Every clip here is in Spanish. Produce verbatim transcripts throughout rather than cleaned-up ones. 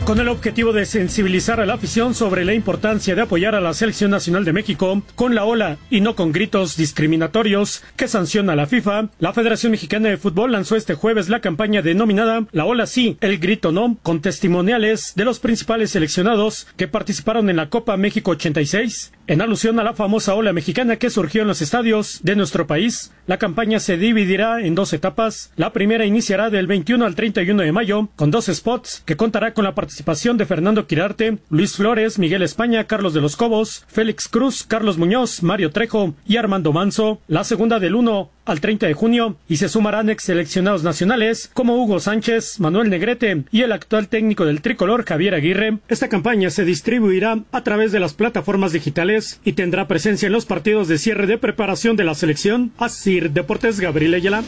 Con el objetivo de sensibilizar a la afición sobre la importancia de apoyar a la Selección Nacional de México con la ola y no con gritos discriminatorios que sanciona la FIFA, la Federación Mexicana de Fútbol lanzó este jueves la campaña denominada La Ola Sí, el Grito No, con testimoniales de los principales seleccionados que participaron en la Copa México ochenta y seis. En alusión a la famosa ola mexicana que surgió en los estadios de nuestro país, la campaña se dividirá en dos etapas. La primera iniciará del veintiuno al treinta y uno de mayo con dos spots que contará con la participación de Fernando Quirarte, Luis Flores, Miguel España, Carlos de los Cobos, Félix Cruz, Carlos Muñoz, Mario Trejo y Armando Manso. La segunda del uno al treinta de junio y se sumarán ex seleccionados nacionales como Hugo Sánchez, Manuel Negrete y el actual técnico del tricolor Javier Aguirre. Esta campaña se distribuirá a través de las plataformas digitales y tendrá presencia en los partidos de cierre de preparación de la selección. Asir Deportes, Gabriel Ayala.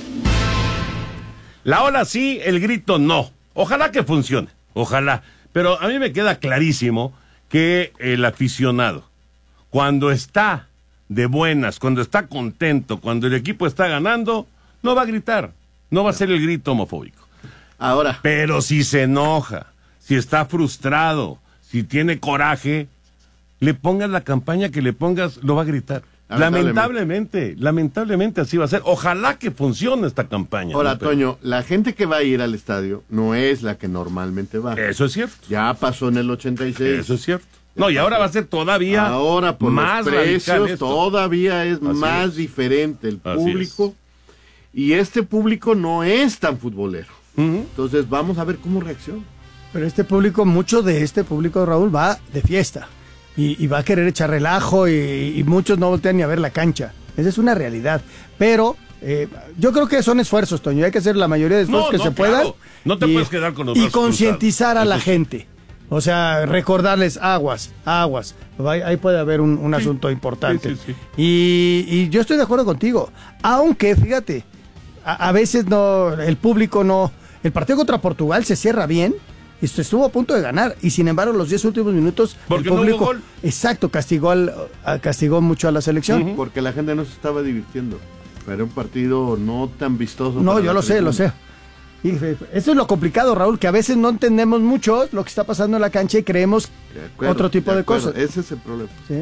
La ola sí, el grito no. Ojalá que funcione, ojalá. Pero a mí me queda clarísimo que el aficionado, cuando está de buenas, cuando está contento, cuando el equipo está ganando, no va a gritar, no va a ser el grito homofóbico. Ahora. Pero si se enoja, si está frustrado, si tiene coraje, le pongas la campaña que le pongas, lo va a gritar. Lamentablemente, lamentablemente, lamentablemente así va a ser. Ojalá que funcione esta campaña. Ahora, ¿no? Pero... Toño, la gente que va a ir al estadio no es la que normalmente va. Eso es cierto. Ya pasó en el ochenta y seis. Eso es cierto. No, y ahora va a ser todavía ahora por más los precios todavía es Así más es. diferente el Así público y este público no es tan futbolero. Uh-huh. Entonces vamos a ver cómo reacciona. Pero este público, mucho de este público, Raúl, va de fiesta y, y va a querer echar relajo y, y muchos no voltean ni a ver la cancha. Esa es una realidad. Pero eh, yo creo que son esfuerzos, Toño. Hay que hacer la mayoría de esfuerzos no, que no, se claro. puedan. No te y, puedes quedar con los Y brazos concientizar a la Eso sí. gente. O sea, recordarles aguas, aguas. Ahí, ahí puede haber un, un Sí. asunto importante. Sí, sí, sí. Y, y yo estoy de acuerdo contigo. Aunque, fíjate, a, a veces no, el público no. El partido contra Portugal se cierra bien. Y estuvo a punto de ganar. Y sin embargo, los diez últimos minutos, Porque el no hubo público. gol. Exacto, castigó, al, a- castigó mucho a la selección. Ujú. Porque la gente no se estaba divirtiendo. Era un partido no tan vistoso. No, para yo la lo sé, lo selección. sé. Y fe- eso es lo complicado, Raúl, que a veces no entendemos mucho lo que está pasando en la cancha y creemos De acuerdo, otro tipo de, acuerdo. cosas. Ese es el problema. Sí.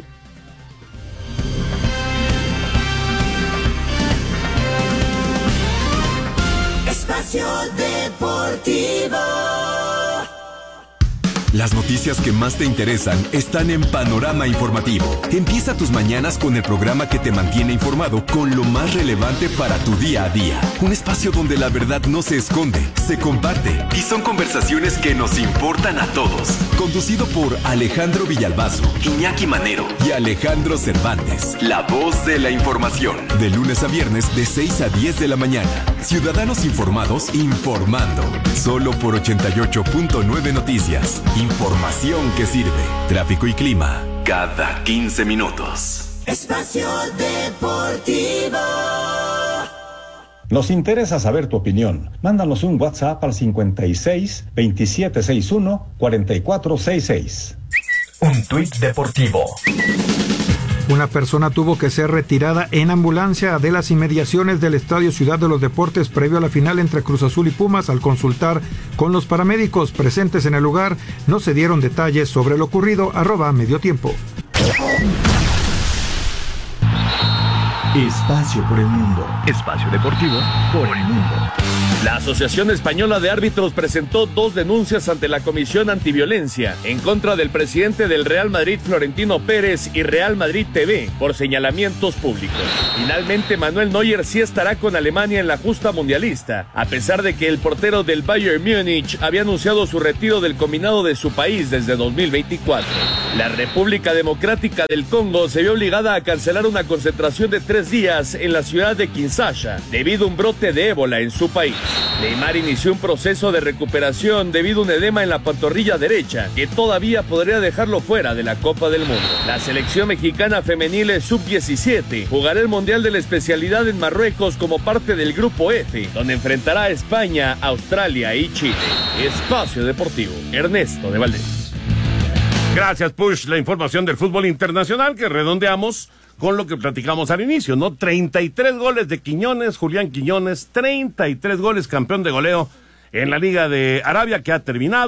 Espacio Deportivo. Las noticias que más te interesan están en Panorama Informativo. Empieza tus mañanas con el programa que te mantiene informado con lo más relevante para tu día a día. Un espacio donde la verdad no se esconde, se comparte y son conversaciones que nos importan a todos. Conducido por Alejandro Villalbazo, Iñaki Manero y Alejandro Cervantes. La voz de la información. De lunes a viernes de seis a diez de la mañana. Ciudadanos informados informando. Solo por ochenta y ocho punto nueve Noticias. Información que sirve. Tráfico y clima cada quince minutos. Espacio Deportivo. Nos interesa saber tu opinión. Mándanos un WhatsApp al cincuenta y seis, veintisiete sesenta y uno, cuarenta y cuatro sesenta y seis. Un tuit deportivo. Una persona tuvo que ser retirada en ambulancia de las inmediaciones del Estadio Ciudad de los Deportes previo a la final entre Cruz Azul y Pumas. Al consultar con los paramédicos presentes en el lugar, no se dieron detalles sobre lo ocurrido. Arroba Medio Tiempo. Espacio por el mundo. Espacio deportivo por el mundo. La Asociación Española de Árbitros presentó dos denuncias ante la Comisión Antiviolencia en contra del presidente del Real Madrid, Florentino Pérez, y Real Madrid T V por señalamientos públicos. Finalmente, Manuel Neuer sí estará con Alemania en la justa mundialista, a pesar de que el portero del Bayern Múnich había anunciado su retiro del combinado de su país desde dos mil veinticuatro. La República Democrática del Congo se vio obligada a cancelar una concentración de tres días en la ciudad de Kinshasa debido a un brote de ébola en su país. Neymar inició un proceso de recuperación debido a un edema en la pantorrilla derecha que todavía podría dejarlo fuera de la Copa del Mundo. La selección mexicana femenil sub diecisiete jugará el Mundial de la Especialidad en Marruecos como parte del Grupo F, donde enfrentará a España, Australia y Chile. Espacio Deportivo, Ernesto de Valdés. Gracias, Push. La información del fútbol internacional que redondeamos con lo que platicamos al inicio, ¿no? treinta y tres goles de Quiñones, Julián Quiñones, treinta y tres goles, campeón de goleo en la Liga de Arabia que ha terminado.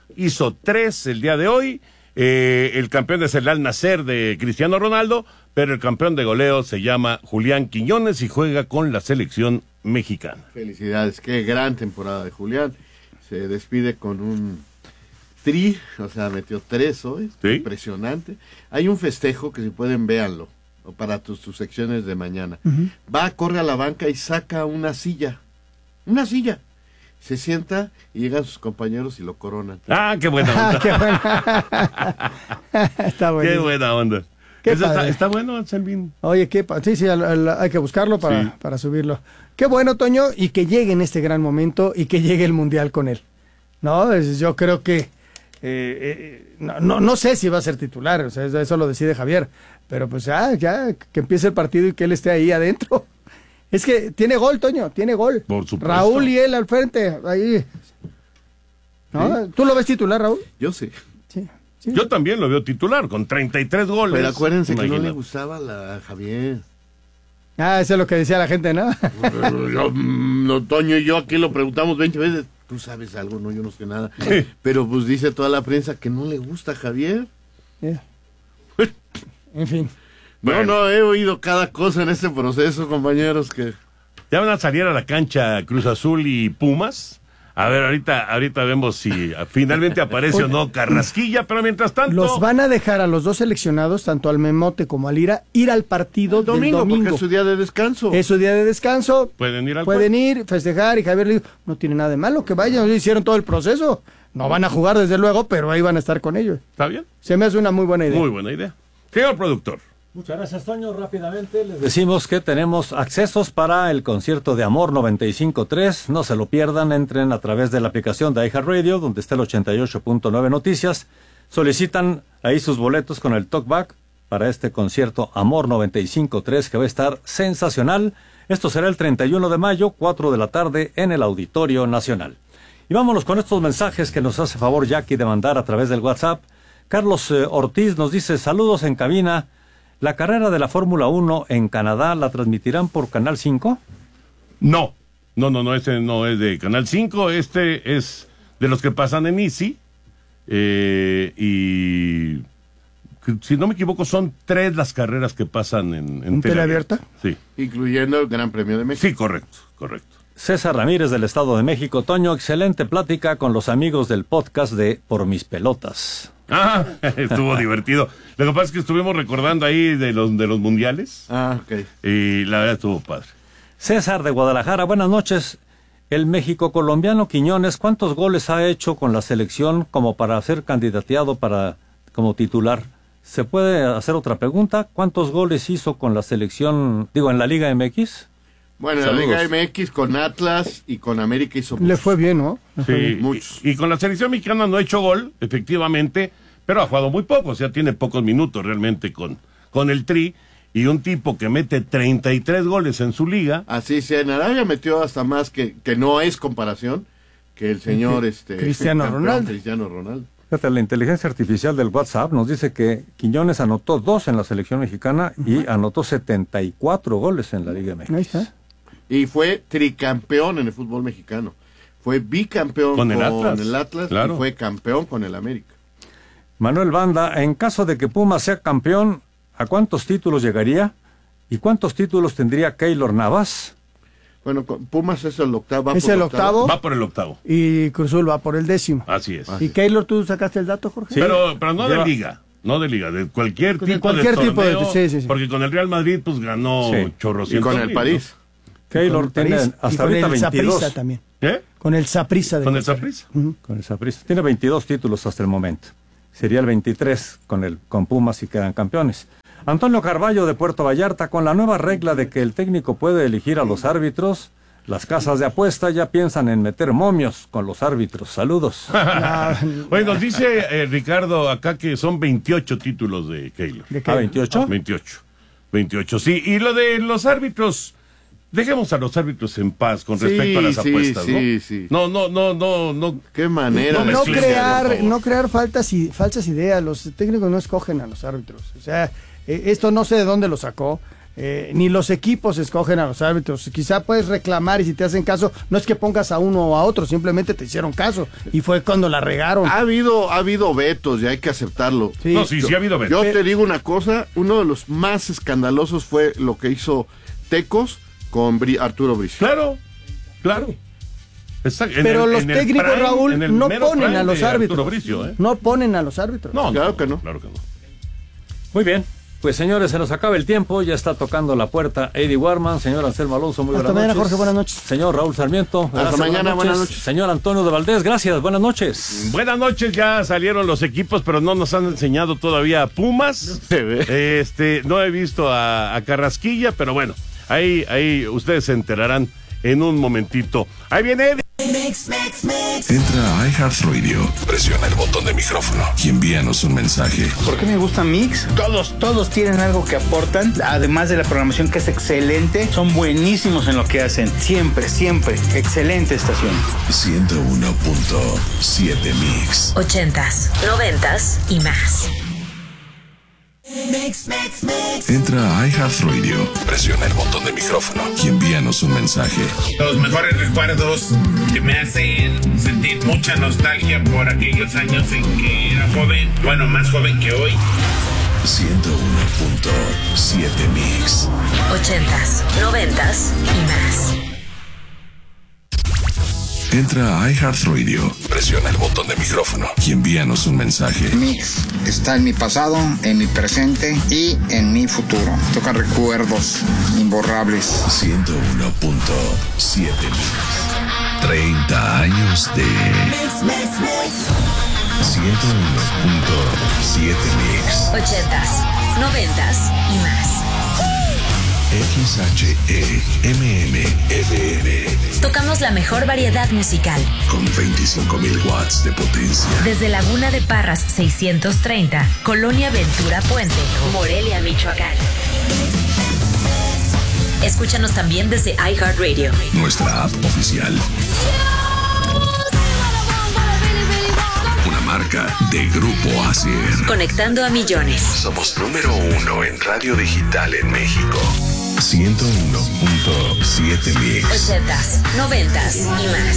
hizo tres el día de hoy. Eh, el campeón es el Al Nacer de Cristiano Ronaldo, pero el campeón de goleo se llama Julián Quiñones y juega con la selección mexicana. Felicidades, qué gran temporada de Julián. Se despide con un tri, o sea, metió tres hoy, ¿sí? Impresionante. Hay un festejo que si pueden véanlo, o para tus, tus secciones de mañana. Uh-huh. Va, corre a la banca y saca una silla, una silla. Se sienta y llegan sus compañeros y lo coronan. Ah, qué buena onda. Qué buena. Está bueno. Qué buena onda. Qué está, está bueno, Selvin. Oye, qué pa- sí, sí, al, al, hay que buscarlo para, sí. para subirlo. Qué bueno, Toño, y que llegue en este gran momento y que llegue el Mundial con él. No, es, yo creo que eh, eh, no, no, no sé si va a ser titular, o sea, eso lo decide Javier, pero pues ya, ya que empiece el partido y que él esté ahí adentro. Es que tiene gol, Toño, tiene gol. Por supuesto. Raúl y él al frente, ahí. ¿No? ¿Sí? ¿Tú lo ves titular, Raúl? Yo sí. Sí, sí. Yo también lo veo titular, con treinta y tres goles. Pero acuérdense Imagina. que no le gustaba la Javier. Ah, eso es lo que decía la gente, ¿no? yo, no, Toño y yo aquí lo preguntamos veinte veces. ¿Tú sabes algo? No, yo no sé nada. Sí. Pero pues dice toda la prensa que no le gusta a Javier. Yeah. En fin. Bueno. No, no, he oído cada cosa en este proceso, compañeros, que... Ya van a salir a la cancha Cruz Azul y Pumas. A ver, ahorita, ahorita vemos si finalmente aparece o no Carrasquilla, pero mientras tanto... Los van a dejar a los dos seleccionados, tanto al Memote como al Ira, ir al partido el domingo, del domingo. Porque es su día de descanso. Es su día de descanso. Pueden ir al Pueden ir, festejar, y Javier le dijo, no tiene nada de malo que vayan, hicieron todo el proceso. No van a jugar desde luego, pero ahí van a estar con ellos. ¿Está bien? Se me hace una muy buena idea. Muy buena idea. Señor productor. Muchas gracias, Toño. Rápidamente les decimos que tenemos accesos para el concierto de Amor noventa y cinco punto tres. No se lo pierdan, entren a través de la aplicación de iHeartRadio, donde está el ochenta y ocho punto nueve Noticias. Solicitan ahí sus boletos con el talkback para este concierto Amor noventa y cinco punto tres, que va a estar sensacional. Esto será el treinta y uno de mayo, cuatro de la tarde, en el Auditorio Nacional. Y vámonos con estos mensajes que nos hace favor Jackie de mandar a través del WhatsApp. Carlos eh, Ortiz nos dice, saludos en cabina. ¿La carrera de la Fórmula uno en Canadá la transmitirán por Canal cinco? No, no, no, no, este no es de Canal cinco, este es de los que pasan en Easy, eh, y si no me equivoco son tres las carreras que pasan en, en tele abierta. Sí. Incluyendo el Gran Premio de México. Sí, correcto, correcto. César Ramírez del Estado de México. Toño, excelente plática con los amigos del podcast de Por Mis Pelotas. Ah, estuvo divertido. Lo que pasa es que estuvimos recordando ahí de los de los mundiales. Ah, ok. Y la verdad estuvo padre. César de Guadalajara, buenas noches. El México colombiano Quiñones, ¿cuántos goles ha hecho con la selección como para ser candidateado para como titular? ¿Se puede hacer otra pregunta? ¿Cuántos goles hizo con la selección, digo, en la Liga M X? Bueno, en la Liga M X con Atlas y con América hizo muchos. Le fue bien, ¿no? Sí, muchos. Y, y con la selección mexicana no ha hecho gol, efectivamente, pero ha jugado muy poco, o sea, tiene pocos minutos realmente con, con el Tri, y un tipo que mete treinta y tres goles en su liga. Así sea, en Arabia metió hasta más que, que no es comparación, que el señor este Cristiano campeón, Ronaldo. Cristiano Ronaldo. Fíjate, la inteligencia artificial del WhatsApp nos dice que Quiñones anotó dos en la selección mexicana y uh-huh. anotó setenta y cuatro goles en la Liga M X. Ahí está. Y fue tricampeón en el fútbol mexicano. Fue bicampeón con el con Atlas, el Atlas claro. Y fue campeón con el América. Manuel Banda, en caso de que Pumas sea campeón, ¿a cuántos títulos llegaría? ¿Y cuántos títulos tendría Keylor Navas? Bueno, Pumas es el octavo. Es el octavo. Va por el octavo. Y Cruzul va por el décimo. Así es. ¿Y Keylor, tú sacaste el dato, Jorge? Sí. Pero, pero no Lleva... de liga. No de liga, de cualquier de tipo cualquier de tipo torneo. De, sí, sí, sí. Porque con el Real Madrid, pues ganó sí. chorrocientos. Y con el París. ¿no? Keylor tiene hasta y con ahorita el veintidós. Saprissa también. ¿Qué? Con el Saprissa. Con el Saprissa. Uh-huh. Con el Saprissa. Tiene veintidós títulos hasta el momento. Sería el veintitrés con el con Pumas si quedan campeones. Antonio Carballo de Puerto Vallarta, con la nueva regla de que el técnico puede elegir a los árbitros, las casas de apuesta ya piensan en meter momios con los árbitros. Saludos. Oye, nos dice eh, Ricardo acá que son veintiocho títulos de Keylor. ¿De qué? ¿Ah, veintiocho? veintiocho. veintiocho, sí. Y lo de los árbitros, dejemos a los árbitros en paz con sí, respecto a las sí, apuestas, sí, ¿no? Sí, sí. No, no, no, no, no. Qué manera. No, de no mezclen, crear, no crear faltas y falsas ideas. Los técnicos no escogen a los árbitros. O sea, eh, esto no sé de dónde lo sacó. eh, ni los equipos escogen a los árbitros. Quizá puedes reclamar y si te hacen caso, no es que pongas a uno o a otro, simplemente te hicieron caso y fue cuando la regaron. Ha habido, ha habido vetos y hay que aceptarlo. Sí. No, sí, yo, sí ha habido vetos. Yo te digo una cosa, uno de los más escandalosos fue lo que hizo Tecos con Bri- Arturo Bricio. Claro, claro. Está, Pero el, los técnicos, prime, Raúl, no ponen a los árbitros. Bricio, ¿eh? No ponen a los árbitros. No, claro no, que no. Claro que no. Muy bien. Pues señores, se nos acaba el tiempo, ya está tocando la puerta Eddie Warman, señor Anselmo Alonso, muy Hasta buenas mañana, noches. Jorge, buenas noches. Señor Raúl Sarmiento, hasta mañana, buenas noches. buenas noches. Señor Antonio de Valdés, gracias, buenas noches. Buenas noches, ya salieron los equipos, pero no nos han enseñado todavía a Pumas. Este, no he visto a, a Carrasquilla, pero bueno, ahí, ahí ustedes se enterarán en un momentito. Ahí viene Eddie. Mix, mix, mix. Entra a iHeartRadio, presiona el botón de micrófono y envíanos un mensaje. ¿Por qué me gusta Mix? Todos, todos tienen algo que aportan, además de la programación que es excelente, son buenísimos en lo que hacen. Siempre, siempre, excelente estación. ciento uno punto siete Mix. Ochentas, noventas y más. Mix, mix, mix. Entra a iHeartRadio, presiona el botón de micrófono y envíanos un mensaje. Los mejores recuerdos que me hacen sentir mucha nostalgia por aquellos años en que era joven, bueno, más joven que hoy. ciento uno punto siete Mix. Ochentas, noventas y más. Entra a iHeartRadio, presiona el botón de micrófono y envíanos un mensaje. Mix está en mi pasado, en mi presente y en mi futuro. Toca recuerdos imborrables. ciento uno punto siete Mix. treinta años de Mix, mix, mix. ciento uno punto siete Mix. Ochentas, noventas y más. X H E M M F M. Tocamos la mejor variedad musical. Con veinticinco mil watts de potencia. Desde Laguna de Parras seiscientos treinta, Colonia Ventura Puente, Morelia, Michoacán. Escúchanos también desde iHeartRadio. Nuestra app oficial. Una marca de Grupo Asier. Conectando a millones. Somos número uno en radio digital en México. ciento uno punto siete Mix. Ochentas, noventas y más.